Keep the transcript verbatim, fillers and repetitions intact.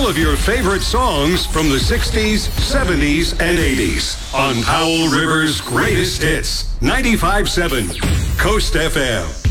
all of your favorite songs from the sixties, seventies, and eighties on Powell River's Greatest Hits. ninety-five point seven Coast F M.